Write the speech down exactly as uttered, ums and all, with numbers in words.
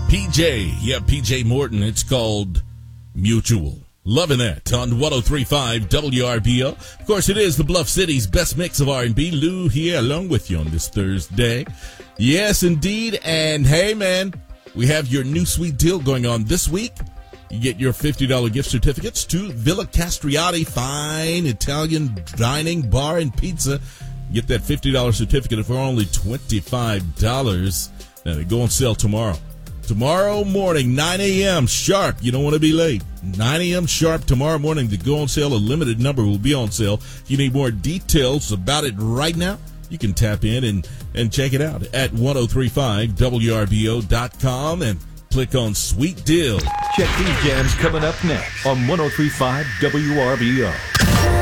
P J. Yeah, P J Morton. It's called Mutual. Loving that on one oh three point five W R B O. Of course, it is the Bluff City's best mix of R and B. Lou here along with you on this Thursday. Yes, indeed. And hey, man, we have your new sweet deal going on this week. You get your fifty dollars gift certificates to Villa Castriati, fine Italian dining, bar, and pizza. Get that fifty dollars certificate for only twenty-five dollars. Now, they go on sale tomorrow. Tomorrow morning, nine a.m. sharp. You don't want to be late. nine a.m. sharp tomorrow morning. They go on sale. A limited number will be on sale. If you need more details about it right now, you can tap in and, and check it out at ten thirty-five W R B O dot com and click on Sweet Deal. Check these jams coming up next on ten thirty-five W R B O.